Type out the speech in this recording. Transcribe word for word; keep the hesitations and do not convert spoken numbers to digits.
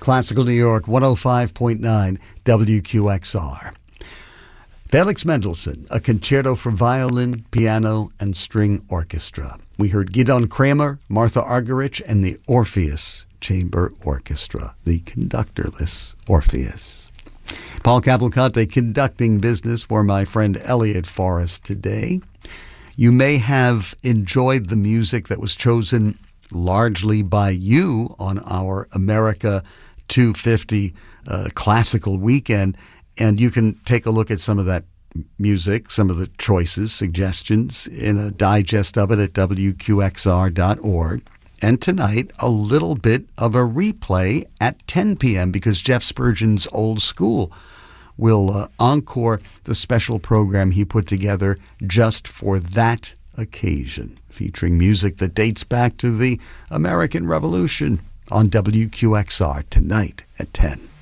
Classical New York, one oh five point nine W Q X R. Felix Mendelssohn, a concerto for violin, piano, and string orchestra. We heard Gidon Kramer, Martha Argerich, and the Orpheus Chamber Orchestra, the conductorless Orpheus. Paul Cavalcante conducting business for my friend Elliot Forrest today. You may have enjoyed the music that was chosen largely by you on our America two fifty uh, classical weekend, and you can take a look at some of that music, some of the choices, suggestions in a digest of it at W Q X R dot org. And tonight, a little bit of a replay at ten p.m. because Jeff Spurgeon's Old School will uh, encore the special program he put together just for that occasion, featuring music that dates back to the American Revolution on W Q X R tonight at ten.